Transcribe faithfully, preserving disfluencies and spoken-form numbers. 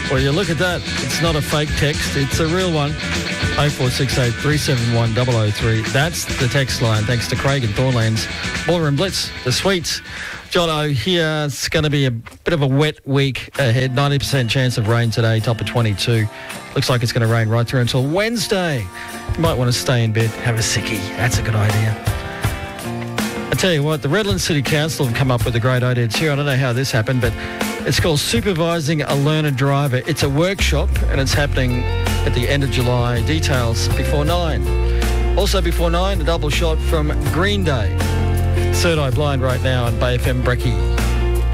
Well, you look at that. It's not a fake text. It's a real one. oh four six eight, three seven one, double oh three. That's the text line, thanks to Craig and Thornlands. Ballroom Blitz, the Sweets. Jono, here it's going to be a bit of a wet week ahead. ninety percent chance of rain today, top of twenty-two. Looks like it's going to rain right through until Wednesday. You might want to stay in bed, have a sickie. That's a good idea. I tell you what, the Redlands City Council have come up with a great idea too. I don't know how this happened, but it's called Supervising a Learner Driver. It's a workshop and it's happening at the end of July. Details before nine. Also before nine, a double shot from Green Day. Third Eye Blind right now on Bay F M Brekkie.